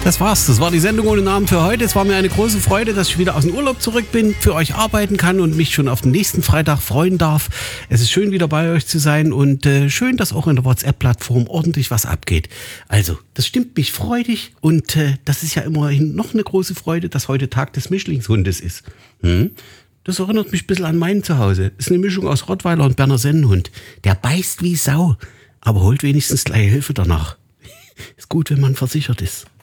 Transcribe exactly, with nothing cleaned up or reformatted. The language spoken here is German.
Das war's. Das war die Sendung ohne Namen für heute. Es war mir eine große Freude, dass ich wieder aus dem Urlaub zurück bin, für euch arbeiten kann und mich schon auf den nächsten Freitag freuen darf. Es ist schön, wieder bei euch zu sein und äh, schön, dass auch in der WhatsApp-Plattform ordentlich was abgeht. Also, das stimmt mich freudig und äh, das ist ja immerhin noch eine große Freude, dass heute Tag des Mischlingshundes ist. Hm? Das erinnert mich ein bisschen an mein Zuhause. Ist eine Mischung aus Rottweiler und Berner Sennenhund. Der beißt wie Sau, aber holt wenigstens gleich Hilfe danach. Ist gut, wenn man versichert ist.